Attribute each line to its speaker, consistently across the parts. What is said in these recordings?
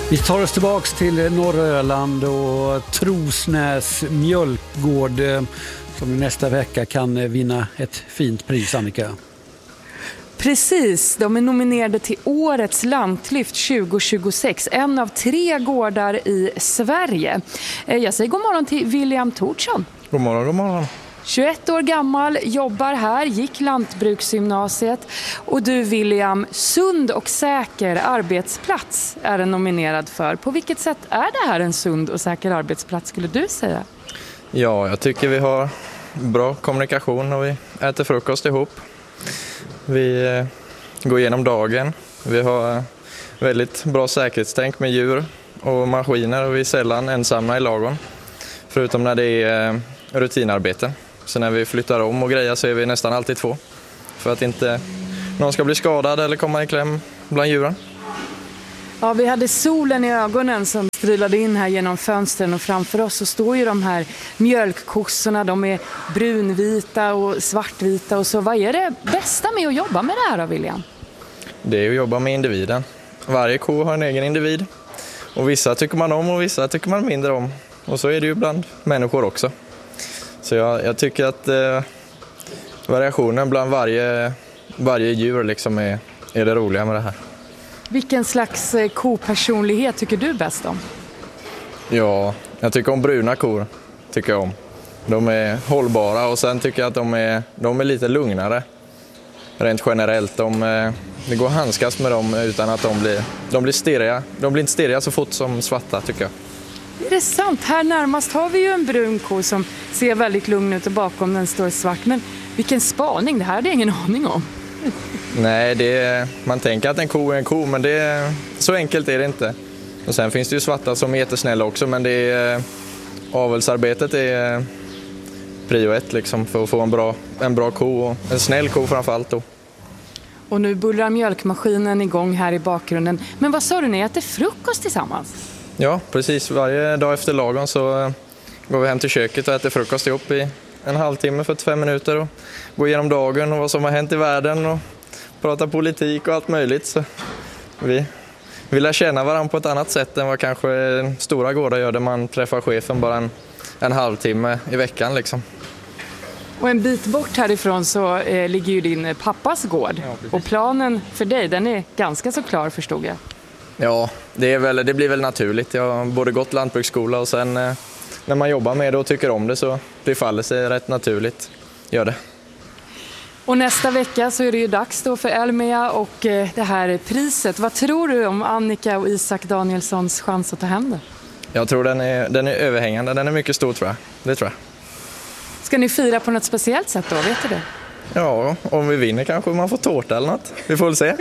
Speaker 1: Vi tar oss tillbaks till norra Öland och Trosnäs mjölkgård som nästa vecka kan vinna ett fint pris, Annika.
Speaker 2: Precis, de är nominerade till Årets lantlyft 2026, en av 3 gårdar i Sverige. Jag säger god morgon till William Thorsson.
Speaker 3: God morgon, god morgon.
Speaker 2: 21 år gammal, jobbar här, gick lantbruksgymnasiet. Och du William, sund och säker arbetsplats är den nominerad för. På vilket sätt är det här en sund och säker arbetsplats skulle du säga?
Speaker 3: Ja, jag tycker vi har bra kommunikation och vi äter frukost ihop. Vi går igenom dagen. Vi har väldigt bra säkerhetstänk med djur och maskiner och vi är sällan ensamma i lagon. Förutom när det är rutinarbeten. Så när vi flyttar om och grejer så är vi nästan alltid 2. För att inte någon ska bli skadad eller komma i kläm bland djuren.
Speaker 2: Ja, vi hade solen i ögonen som strilade in här genom fönstren och framför oss så står ju de här mjölkkossorna. De är brunvita och svartvita och så. Vad är det bästa med att jobba med det här då, William?
Speaker 3: Det är att jobba med individen. Varje ko har en egen individ. Och vissa tycker man om och vissa tycker man mindre om. Och så är det ju bland människor också. Så jag tycker att variationen bland varje djur liksom är det roliga med det här.
Speaker 2: Vilken slags kopersonlighet tycker du bäst om?
Speaker 3: Ja, jag tycker om bruna kor. Tycker jag om. De är hållbara och sen tycker jag att de är lite lugnare. Rent generellt. Det går att handskas med dem utan att de blir stirriga. De blir inte stirriga så fort som svarta tycker jag.
Speaker 2: Är det sant? Här närmast har vi ju en brun ko som ser väldigt lugn ut och bakom den står svart. Men vilken spaning, det här hade jag ingen aning om.
Speaker 3: Nej, man tänker att en ko är en ko, men så enkelt är det inte. Och sen finns det ju svarta som är jättesnälla också, men avelsarbetet är prio 1 liksom, för att få en bra ko och en snäll ko framförallt då.
Speaker 2: Och nu bullrar mjölkmaskinen igång här i bakgrunden. Men vad sa du, ni äter frukost tillsammans?
Speaker 3: Ja, precis. Varje dag efter lagen så går vi hem till köket och äter frukost ihop i en halvtimme, 45 minuter och går igenom dagen och vad som har hänt i världen och pratar politik och allt möjligt. Så vi lär känna varandra på ett annat sätt än vad kanske stora gårdar gör där man träffar chefen bara en halvtimme i veckan liksom.
Speaker 2: Och en bit bort härifrån så ligger ju din pappas gård. Ja, och planen för dig, den är ganska så klar förstod jag.
Speaker 3: Ja, det blir väl naturligt. Jag har både gått lantbruksskola och sen när man jobbar med det och tycker om det så det faller sig rätt naturligt. Gör det.
Speaker 2: Och nästa vecka så är det ju dags då för Elmia och det här priset. Vad tror du om Annika och Isak Danielssons chans att ta hem det?
Speaker 3: Jag tror den är överhängande. Den är mycket stor tror jag. Det tror jag.
Speaker 2: Ska ni fira på något speciellt sätt då? Vet du det?
Speaker 3: Ja, om vi vinner kanske man får tårta eller något. Vi får väl se.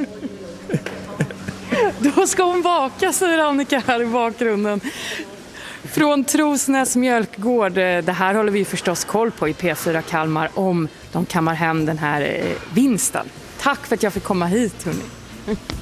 Speaker 2: Då ska hon baka, säger Annika här i bakgrunden. Från Trosnäs mjölkgård, det här håller vi förstås koll på i P4 Kalmar om de kammar hem den här vinsten. Tack för att jag fick komma hit, hörni.